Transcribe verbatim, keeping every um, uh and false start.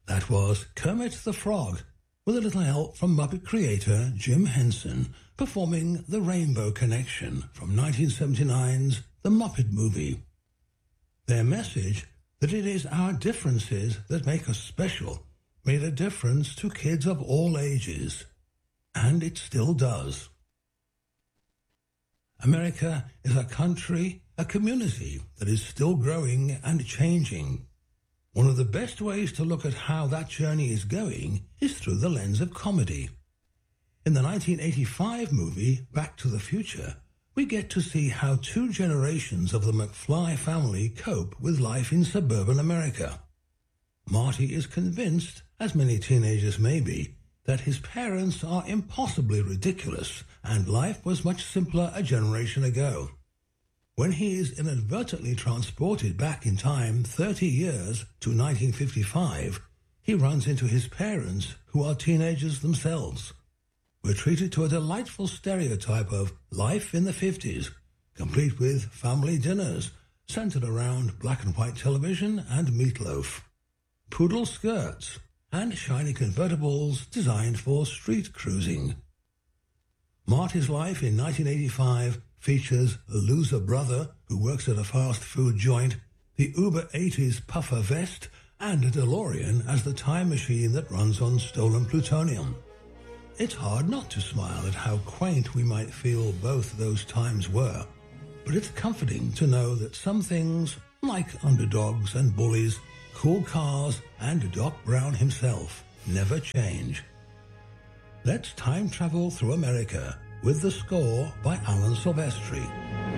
That was Kermit the Frog, with a little help from Muppet creator Jim Henson, performing The Rainbow Connection from nineteen seventy-nine's The Muppet Movie. Their message, that it is our differences that make us special, made a difference to kids of all ages. And it still does. America is a country, a community that is still growing and changing. One of the best ways to look at how that journey is going is through the lens of comedy. In the nineteen eighty-five movie Back to the Future, we get to see how two generations of the McFly family cope with life in suburban America. Marty is convinced, as many teenagers may be, that his parents are impossibly ridiculous and life was much simpler a generation ago. When he is inadvertently transported back in time thirty years to nineteen fifty-five, he runs into his parents, who are teenagers themselves. We're treated to a delightful stereotype of life in the fifties, complete with family dinners centered around black and white television and meatloaf, poodle skirts, and shiny convertibles designed for street cruising. Marty's life in nineteen eighty-five features a loser brother who works at a fast food joint, the Uber eighties puffer vest, and a DeLorean as the time machine that runs on stolen plutonium. It's hard not to smile at how quaint we might feel both those times were, but it's comforting to know that some things, like underdogs and bullies, cool cars, and Doc Brown himself, never change. Let's time travel through America with the score by Alan Silvestri.